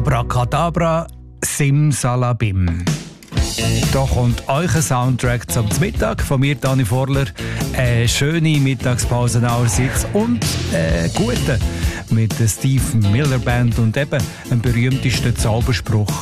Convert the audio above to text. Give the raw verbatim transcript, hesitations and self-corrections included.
Abracadabra, Simsalabim. Da kommt euch ein Soundtrack zum Mittag von mir, Dani Vorler. Eine schöne Mittagspause allerseits und äh, gute mit der Steve Miller Band und eben einem berühmtesten Zauberspruch